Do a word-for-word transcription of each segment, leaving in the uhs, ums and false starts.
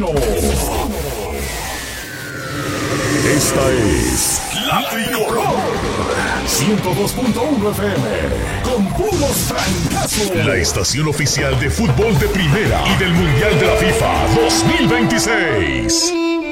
vecino. Esta es La Tricolor ciento dos punto uno F M con puros francazos. La estación oficial de fútbol de primera y del Mundial de la FIFA dos mil veintiséis.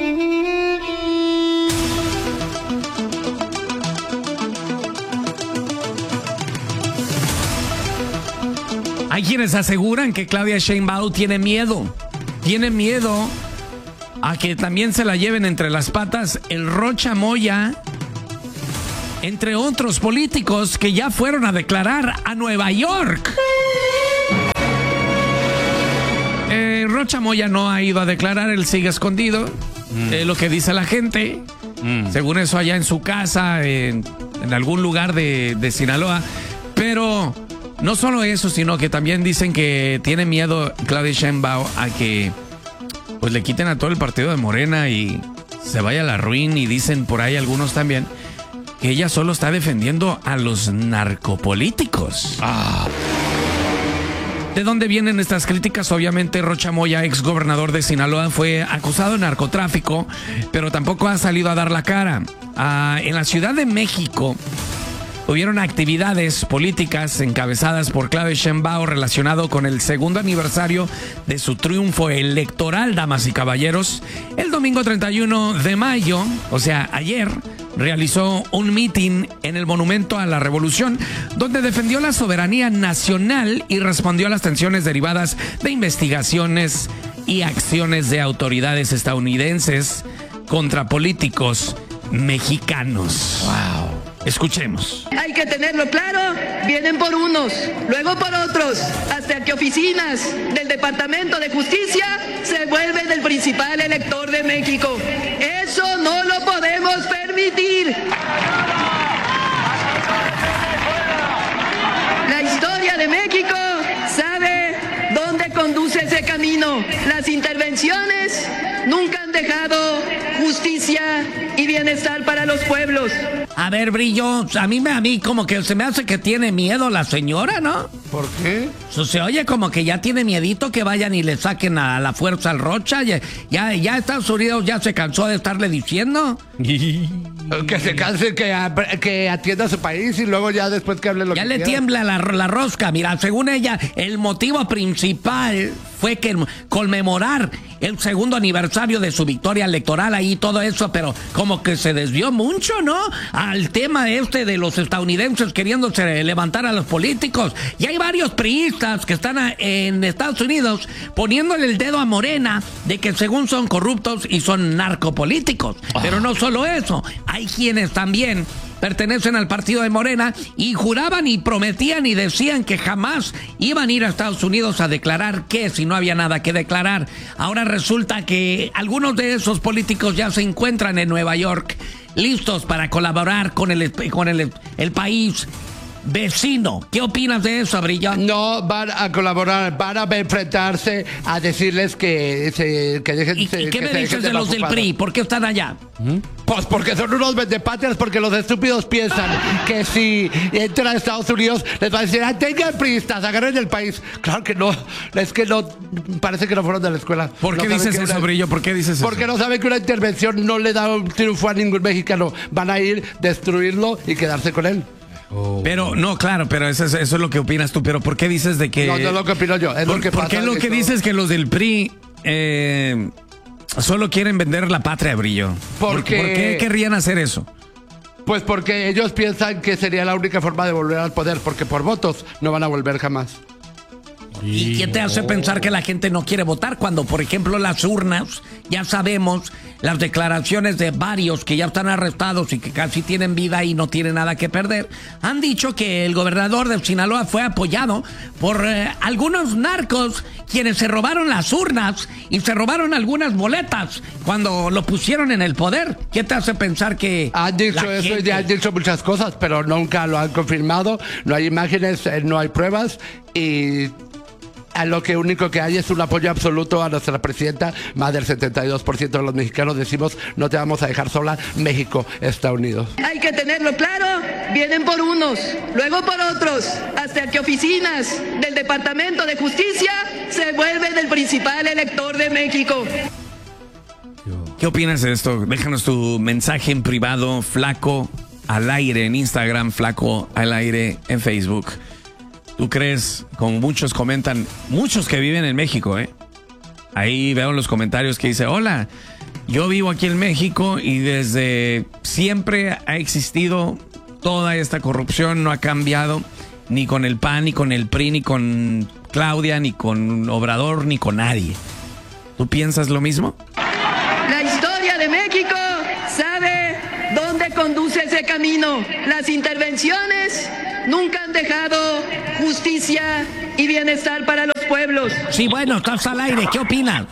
Hay quienes aseguran que Claudia Sheinbaum tiene miedo. Tiene miedo a que también se la lleven entre las patas el Rocha Moya, entre otros políticos que ya fueron a declarar a Nueva York. Eh, Rocha Moya no ha ido a declarar, él sigue escondido. Mm. Eh, lo que dice la gente, mm. según eso allá en su casa, en, en algún lugar de, de Sinaloa. Pero no solo eso, sino que también dicen que tiene miedo Claudia Sheinbaum a que pues le quiten a todo el partido de Morena y se vaya a la ruina, y dicen por ahí algunos también que ella solo está defendiendo a los narcopolíticos. Ah. ¿De dónde vienen estas críticas? Obviamente Rocha Moya, ex gobernador de Sinaloa, fue acusado de narcotráfico, pero tampoco ha salido a dar la cara. Ah, en la Ciudad de México hubieron actividades políticas encabezadas por Claudia Sheinbaum relacionado con el segundo aniversario de su triunfo electoral, damas y caballeros. El domingo treinta y uno de mayo, o sea, ayer, realizó un mitin en el Monumento a la Revolución, donde defendió la soberanía nacional y respondió a las tensiones derivadas de investigaciones y acciones de autoridades estadounidenses contra políticos mexicanos. Wow. Escuchemos. Hay que tenerlo claro, vienen por unos, luego por otros, hasta que oficinas del Departamento de Justicia se vuelven el principal elector de México. Eso no lo podemos permitir. La historia de México sabe dónde conduce ese camino. Las intervenciones nunca han dejado justicia y bienestar para los pueblos. A ver, Brillo, a mí, a mí como que se me hace que tiene miedo la señora, ¿no? ¿Por qué? So, se oye como que ya tiene miedito que vayan y le saquen a la fuerza al Rocha. Ya, ya, ya Estados Unidos ya se cansó de estarle diciendo. Que se canse, que, que atienda a su país y luego ya después que hable lo ya que le quiera. tiembla la, la rosca. Mira, según ella, el motivo principal fue que conmemorar el segundo aniversario de su victoria electoral, ahí todo eso, pero como que se desvió mucho, ¿no? Al tema este de los estadounidenses queriéndose levantar a los políticos. Y hay varios priistas que están a, en Estados Unidos poniéndole el dedo a Morena de que según son corruptos y son narcopolíticos. Oh. Pero no solo eso, hay quienes también pertenecen al partido de Morena y juraban y prometían y decían que jamás iban a ir a Estados Unidos a declarar que si no había nada que declarar. Ahora resulta que algunos de esos políticos ya se encuentran en Nueva York, listos para colaborar con el, con el, el país vecino. ¿Qué opinas de eso, Brillo? No van a colaborar, van a enfrentarse a decirles que se que dejen. ¿Y, se, ¿y qué que me se dices de de los del P R I? ¿Por qué están allá? ¿Mm? Pues porque son unos vendepatrias, porque los estúpidos piensan que si entran a Estados Unidos les va a decir, ah, tengan priistas, agarren el país. Claro que no, es que no, parece que no fueron de la escuela. ¿Por qué no dices eso, una, Brillo? ¿Por qué dices porque eso? Porque no saben que una intervención no le da un triunfo a ningún mexicano. Van a ir, destruirlo y quedarse con él. Oh. Pero, no, claro, pero eso es, eso es lo que opinas tú. Pero ¿por qué dices de que...? No, no es lo que opino yo, es ¿Por, lo que ¿por pasa. qué es lo que esto? dices que los del P R I eh, solo quieren vender la patria, Brillo? Porque... ¿Por, ¿Por qué querrían hacer eso? Pues porque ellos piensan que sería la única forma de volver al poder, porque por votos no van a volver jamás. ¿Y quién te hace pensar que la gente no quiere votar cuando, por ejemplo, las urnas, ya sabemos, las declaraciones de varios que ya están arrestados y que casi tienen vida y no tienen nada que perder, han dicho que el gobernador de Sinaloa fue apoyado por eh, algunos narcos quienes se robaron las urnas y se robaron algunas boletas cuando lo pusieron en el poder? ¿Qué te hace pensar que han dicho eso gente... y han dicho muchas cosas, pero nunca lo han confirmado? No hay imágenes, no hay pruebas y... A lo que único que hay es un apoyo absoluto a nuestra presidenta. Más del setenta y dos por ciento de los mexicanos decimos no te vamos a dejar sola, México está unido. Hay que tenerlo claro, vienen por unos, luego por otros, hasta que oficinas del Departamento de Justicia se vuelven el principal elector de México. ¿Qué opinas de esto? Déjanos tu mensaje en privado, Flaco al aire en Instagram, Flaco al aire en Facebook. ¿Tú crees, como muchos comentan, muchos que viven en México, eh? Ahí veo en los comentarios que dice, hola, yo vivo aquí en México y desde siempre ha existido toda esta corrupción, no ha cambiado ni con el P A N, ni con el P R I, ni con Claudia, ni con Obrador, ni con nadie. ¿Tú piensas lo mismo? La historia de México sabe dónde conduce ese camino. Las intervenciones nunca han dejado justicia y bienestar para los pueblos. Sí, bueno, estás al aire. ¿Qué opinas?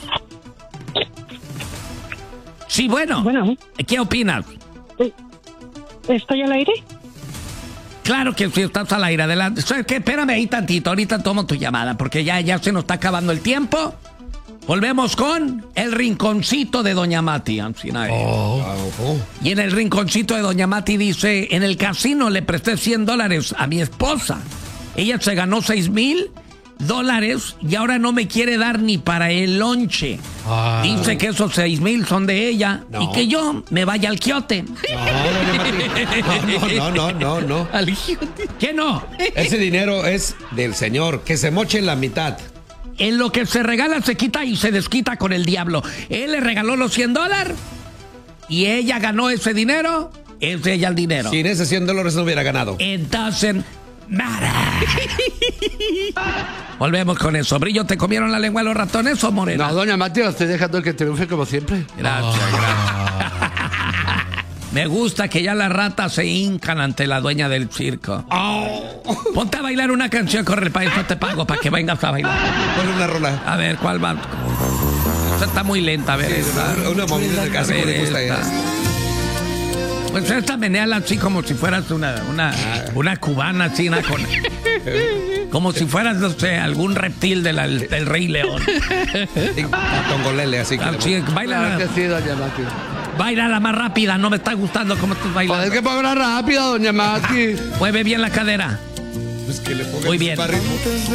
Sí, bueno. Bueno. ¿Qué opinas? ¿Estoy al aire? Claro que sí, estás al aire. Adelante. ¿Sabes qué? Espérame ahí tantito. Ahorita tomo tu llamada porque ya, ya se nos está acabando el tiempo. Volvemos con el rinconcito de Doña Mati. Oh. Oh. Y en el rinconcito de Doña Mati dice, en el casino le presté cien dólares a mi esposa. Ella se ganó seis mil dólares y ahora no me quiere dar ni para el lonche. Ah. Dice que esos seis mil son de ella no. y que yo me vaya al quiote. No, no, no, no, no. ¿Al quiote? ¿Qué no? Ese dinero es del señor, que se moche en la mitad. En lo que se regala se quita y se desquita con el diablo. Él le regaló los cien dólares y ella ganó ese dinero. Es de ella el dinero. Sin ese cien dólares no hubiera ganado. It doesn't matter. Volvemos con eso. Brillo, ¿te comieron la lengua los ratones o Morena? No, Doña Mati, estoy dejando que triunfe como siempre. Gracias, oh. gracias. Me gusta que ya las ratas se hincan ante la dueña del circo. Oh. Ponte a bailar una canción, corre el país, no te pago para que vengas a bailar. Pon una rola. A ver, ¿cuál va? Esta está muy lenta, a ver. Sí, una, una movida de casa que me gusta esta. Pues esta meneala así como si fueras una, una, ah. una cubana, así, una con, como si fueras, no sé, algún reptil de la, del Rey León. Tongolele, así que. Así, baila. Claro que sí, Doña Mati. Baila la más rápida, no me está gustando cómo estás bailando. Joder, que bailar rápido, Doña Mati. Mueve bien la cadera. Pues que le muy bien.